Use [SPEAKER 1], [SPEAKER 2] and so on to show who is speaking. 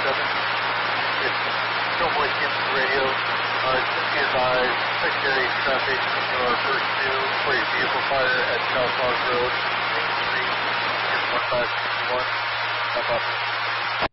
[SPEAKER 1] It's Cowboy Kim's radio. Just be advised, secondary traffic for our first due for a vehicle fire at South Hog Road, Main Street, in 1561. Up.